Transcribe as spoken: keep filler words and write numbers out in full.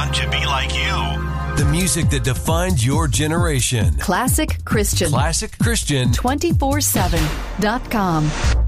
want to be like you. The music that defines your generation. Classic Christian. Classic Christian. two four seven dot com.